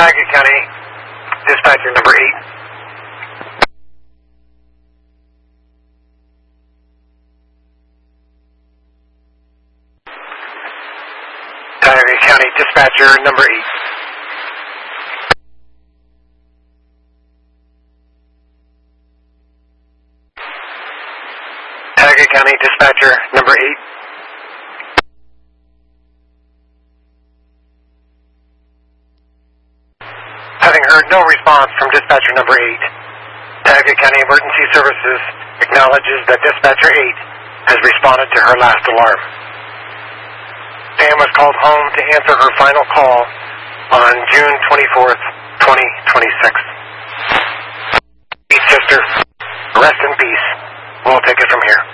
Tioga County, dispatcher number 8. Tioga County, dispatcher number 8. Tioga County, dispatcher number 8. Having heard no response from dispatcher number 8, Tioga County Emergency Services acknowledges that dispatcher 8 has responded to her last alarm. Pam was called home to answer her final call on June 24th, 2026. Peace, sister. Rest in peace. We'll take it from here.